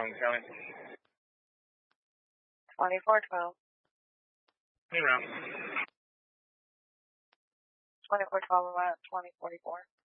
Long County. 2412. Hey, round. 2412 about 2044.